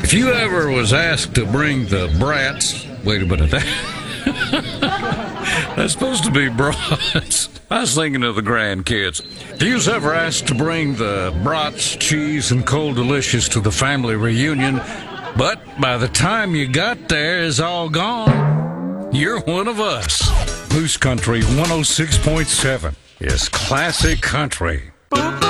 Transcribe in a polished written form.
If you ever was asked to bring the brats, wait a minute, that's supposed to be brats. I was thinking of the grandkids. If you was ever asked to bring the brats, cheese, and cold delicious to the family reunion, but by the time you got there, it's all gone, you're one of us. Moose Country 106.7 is classic country.